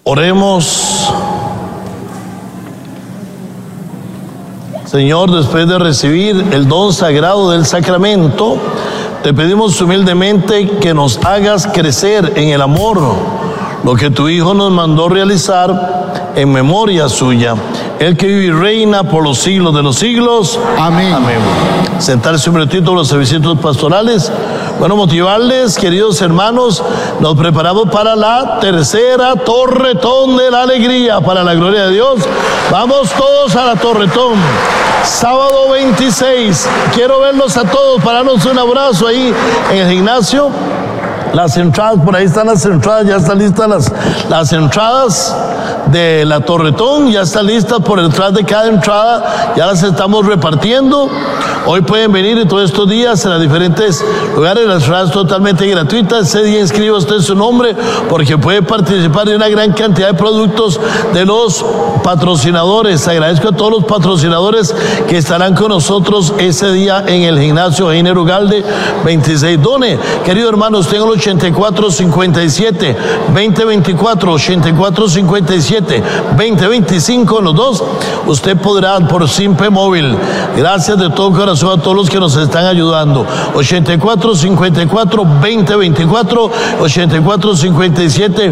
Oremos. Señor, después de recibir el don sagrado del sacramento, te pedimos humildemente que nos hagas crecer en el amor, lo que tu Hijo nos mandó realizar en memoria suya. El que vive y reina por los siglos de los siglos. Amén. Amén. Sentarse un minutito los servicios pastorales. Bueno, motivarles, queridos hermanos, nos preparamos para la tercera Torretón de la Alegría, para la gloria de Dios. Vamos todos a la Torretón. Sábado 26. Quiero verlos a todos, para darnos un abrazo ahí en el gimnasio. Las entradas, por ahí están las entradas, ya están listas las entradas de la Torretón, ya están listas por detrás de cada entrada, ya las estamos repartiendo. Hoy pueden venir en todos estos días en los diferentes lugares, las entradas totalmente gratuitas. Ese día inscriba usted su nombre porque puede participar de una gran cantidad de productos de los patrocinadores. Agradezco a todos los patrocinadores que estarán con nosotros ese día en el gimnasio Heiner Ugalde 26. Done, querido hermano, usted en el 8457 2024, 8457 2025, los dos, usted podrá por Simpe Móvil. Gracias de todo corazón a todos los que nos están ayudando. 8454 2024, 8457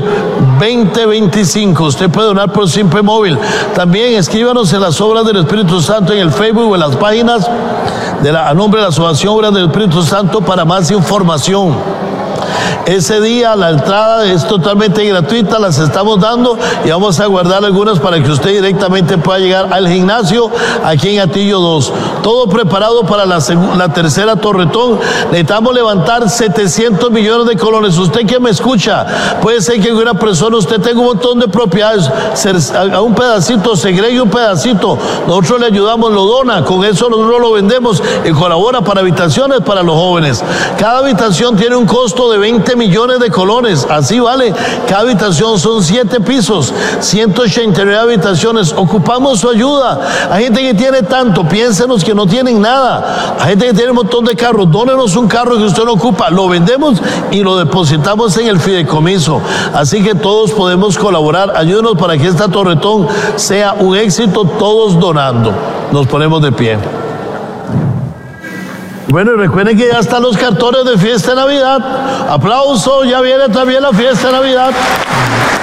2025. Usted puede donar por Simpe Móvil. También escríbanos en las obras del Espíritu Santo en el Facebook o en las páginas a nombre de la Asociación Obras del Espíritu Santo para más información. Ese día la entrada es totalmente gratuita, las estamos dando y vamos a guardar algunas para que usted directamente pueda llegar al gimnasio aquí en Atillo 2. Todo preparado para la tercera Torretón. Necesitamos levantar 700 millones de colones. Usted que me escucha, puede ser que una persona, usted tenga un montón de propiedades, a un pedacito, segregue un pedacito, nosotros le ayudamos, lo dona, con eso nosotros lo vendemos y colabora para habitaciones para los jóvenes. Cada habitación tiene un costo de 20 millones de colones, así vale. Cada habitación son 7 pisos, 189 habitaciones. Ocupamos su ayuda. Hay gente que tiene tanto, piénsenos que no tienen nada. Hay gente que tiene un montón de carros, dónenos un carro que usted no ocupa, lo vendemos y lo depositamos en el fideicomiso. Así que todos podemos colaborar, ayúdenos para que esta Torretón sea un éxito, todos donando. Nos ponemos de pie. Bueno, y recuerden que ya están los cartones de fiesta de Navidad. Aplauso, ya viene también la fiesta de Navidad.